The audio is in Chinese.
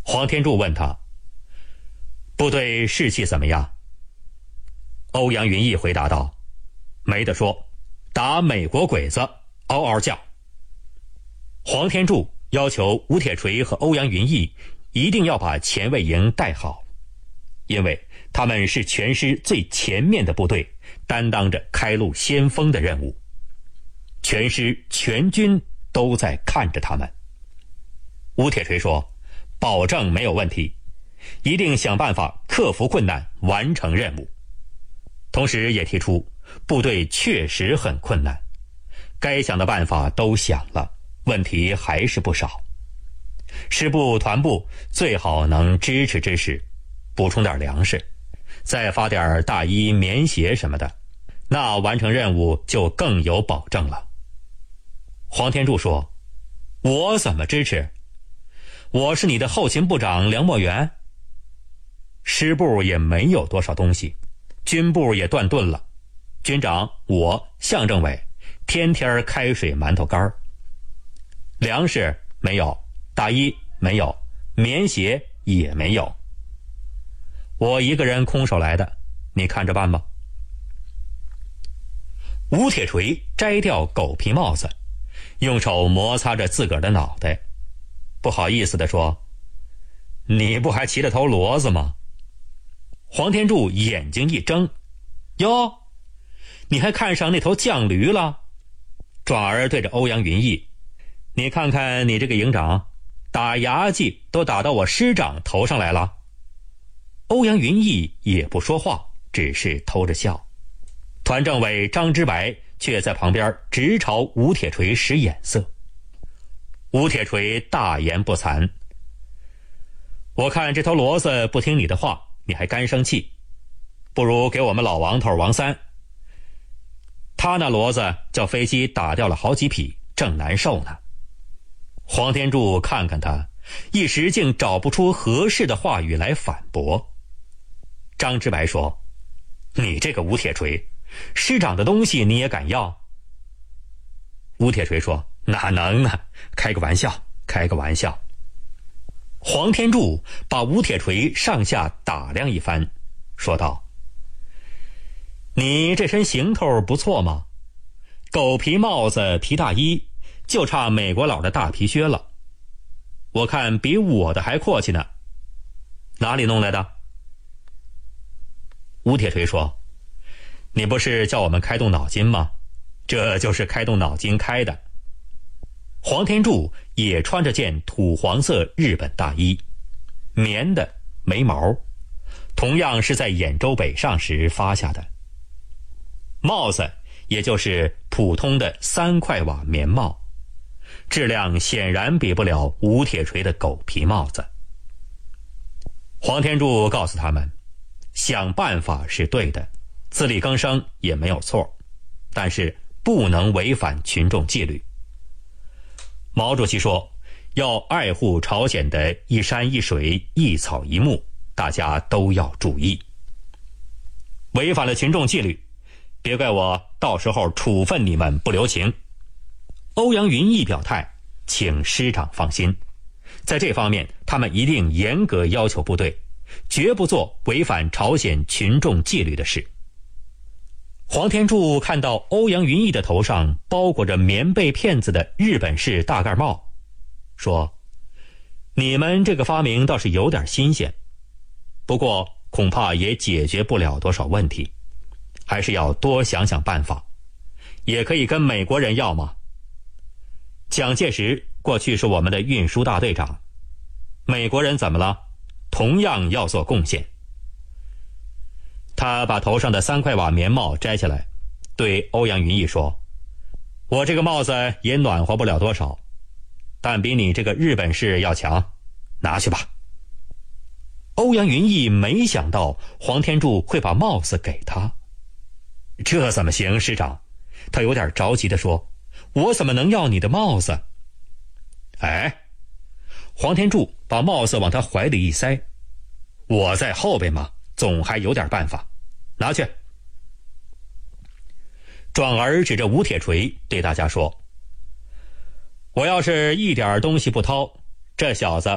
黄天柱问他：部队士气怎么样？欧阳云逸回答道：没得说，打美国鬼子嗷嗷叫。黄天柱要求吴铁锤和欧阳云逸一定要把前卫营带好，因为他们是全师最前面的部队，担当着开路先锋的任务。全师全军都在看着他们。吴铁锤说：保证没有问题，一定想办法克服困难，完成任务。同时也提出部队确实很困难，该想的办法都想了，问题还是不少。师部团部最好能支持支持，补充点粮食，再发点大衣棉鞋什么的，那完成任务就更有保证了。黄天柱说：我怎么支持？我是你的后勤部长梁墨元。师部也没有多少东西，军部也断顿了，军长我向政委天天开水馒头干，粮食没有，大衣没有，棉鞋也没有，我一个人空手来的，你看着办吧。吴铁锤摘掉狗皮帽子，用手摩擦着自个儿的脑袋，不好意思地说：你不还骑着头骡子吗？黄天柱眼睛一睁：哟，你还看上那头犟驴了？转而对着欧阳云逸：你看看你这个营长，打牙祭都打到我师长头上来了。欧阳云逸也不说话，只是偷着笑。团政委张之白却在旁边直朝吴铁锤使眼色。吴铁锤大言不惭：我看这头骡子不听你的话，你还干生气，不如给我们老王头王三，他那骡子叫飞机打掉了好几匹，正难受呢。黄天柱看看他，一时竟找不出合适的话语来反驳。张之白说：你这个吴铁锤，师长的东西你也敢要？吴铁锤说：哪能呢，开个玩笑，开个玩笑。黄天柱把吴铁锤上下打量一番，说道：你这身行头不错嘛，狗皮帽子皮大衣，就差美国佬的大皮靴了，我看比我的还阔气呢，哪里弄来的？吴铁锤说：你不是叫我们开动脑筋吗？这就是开动脑筋开的。黄天柱也穿着件土黄色日本大衣，棉的，没毛，同样是在兖州北上时发下的。帽子也就是普通的3块瓦棉帽，质量显然比不了吴铁锤的狗皮帽子。黄天柱告诉他们，想办法是对的，自力更生也没有错，但是不能违反群众纪律。毛主席说，要爱护朝鲜的一山一水一草一木，大家都要注意。违反了群众纪律，别怪我到时候处分你们不留情。欧阳云逸表态，请师长放心，在这方面他们一定严格要求部队，绝不做违反朝鲜群众纪律的事。黄天柱看到欧阳云逸的头上包裹着棉被片子的日本式大盖帽，说：你们这个发明倒是有点新鲜，不过恐怕也解决不了多少问题，还是要多想想办法，也可以跟美国人要嘛。蒋介石过去是我们的运输大队长，美国人怎么了？同样要做贡献。他把头上的3块瓦棉帽摘下来，对欧阳云逸说：我这个帽子也暖和不了多少，但比你这个日本式要强，拿去吧。欧阳云逸没想到黄天柱会把帽子给他。这怎么行，师长？他有点着急地说：我怎么能要你的帽子？哎，黄天柱把帽子往他怀里一塞：我在后边嘛，总还有点办法，拿去。转而指着吴铁锤对大家说：我要是一点东西不掏，这小子